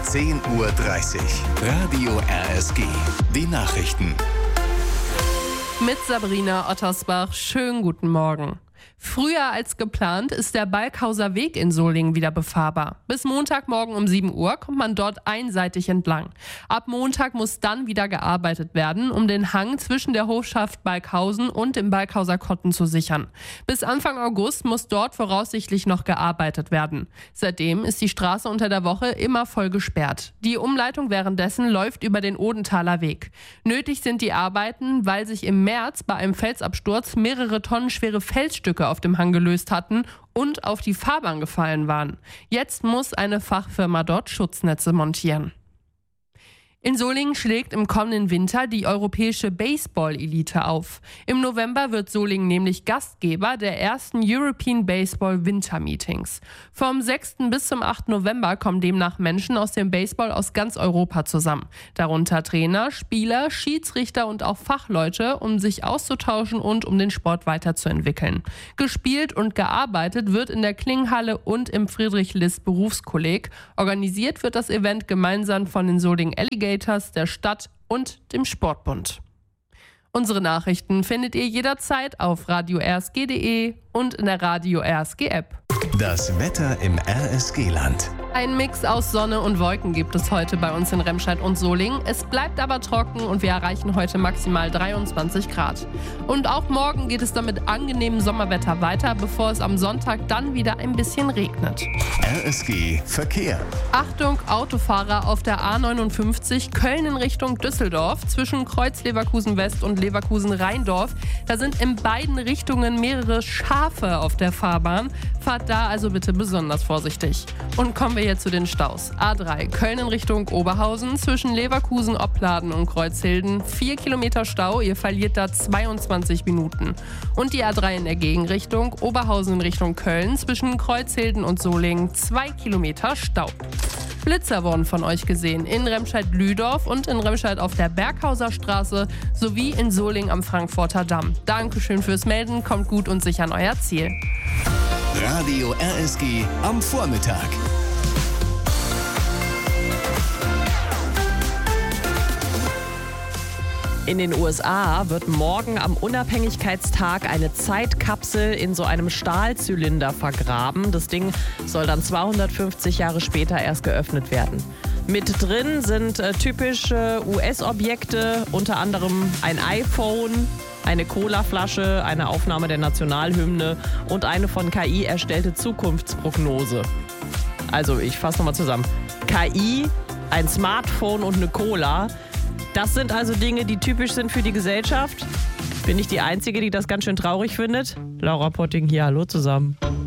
10:30 Uhr. Radio RSG. Die Nachrichten. Mit Sabrina Ottersbach. Schönen guten Morgen. Früher als geplant ist der Balkhauser Weg in Solingen wieder befahrbar. Bis Montagmorgen um 7 Uhr kommt man dort einseitig entlang. Ab Montag muss dann wieder gearbeitet werden, um den Hang zwischen der Hofschaft Balkhausen und dem Balkhauser Kotten zu sichern. Bis Anfang August muss dort voraussichtlich noch gearbeitet werden. Seitdem ist die Straße unter der Woche immer voll gesperrt. Die Umleitung währenddessen läuft über den Odenthaler Weg. Nötig sind die Arbeiten, weil sich im März bei einem Felsabsturz mehrere Tonnen schwere Felsstücke auf dem Hang gelöst hatten und auf die Fahrbahn gefallen waren. Jetzt muss eine Fachfirma dort Schutznetze montieren. In Solingen schlägt im kommenden Winter die europäische Baseball-Elite auf. Im November wird Solingen nämlich Gastgeber der ersten European Baseball Winter-Meetings. Vom 6. bis zum 8. November kommen demnach Menschen aus dem Baseball aus ganz Europa zusammen. Darunter Trainer, Spieler, Schiedsrichter und auch Fachleute, um sich auszutauschen und um den Sport weiterzuentwickeln. Gespielt und gearbeitet wird in der Klingenhalle und im Friedrich-List-Berufskolleg. Organisiert wird das Event gemeinsam von den Solingen Alligators, der Stadt und dem Sportbund. Unsere Nachrichten findet ihr jederzeit auf radio-rsg.de und in der Radio RSG App. Das Wetter im RSG-Land. Ein Mix aus Sonne und Wolken gibt es heute bei uns in Remscheid und Solingen. Es bleibt aber trocken und wir erreichen heute maximal 23 Grad. Und auch morgen geht es dann mit angenehmem Sommerwetter weiter, bevor es am Sonntag dann wieder ein bisschen regnet. RSG Verkehr. Achtung, Autofahrer auf der A59 Köln in Richtung Düsseldorf zwischen Kreuz Leverkusen West und Leverkusen Rheindorf. Da sind in beiden Richtungen mehrere Schafe auf der Fahrbahn. Fahrt da also bitte besonders vorsichtig. Und kommen wir jetzt zu den Staus. A3 Köln in Richtung Oberhausen zwischen Leverkusen, Opladen und Kreuzhilden. 4 Kilometer Stau, ihr verliert da 22 Minuten. Und die A3 in der Gegenrichtung Oberhausen in Richtung Köln zwischen Kreuzhilden und Solingen. 2 Kilometer Stau. Blitzer wurden von euch gesehen in Remscheid-Lüdorf und in Remscheid auf der Berghauser Straße sowie in Solingen am Frankfurter Damm. Dankeschön fürs Melden, kommt gut und sicher an euer Ziel. Radio RSG am Vormittag. In den USA wird morgen am Unabhängigkeitstag eine Zeitkapsel in so einem Stahlzylinder vergraben. Das Ding soll dann 250 Jahre später erst geöffnet werden. Mit drin sind typische US-Objekte, unter anderem ein iPhone, eine Colaflasche, eine Aufnahme der Nationalhymne und eine von KI erstellte Zukunftsprognose. Also ich fasse nochmal zusammen. KI, ein Smartphone und eine Cola. Das sind also Dinge, die typisch sind für die Gesellschaft. Bin ich die Einzige, die das ganz schön traurig findet? Laura Potting hier, hallo zusammen.